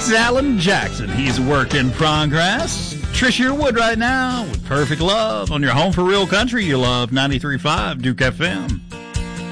It's Alan Jackson. He's a work in progress. Trish Yearwood right now with Perfect Love on your home for real country. You love 93.5 Duke FM.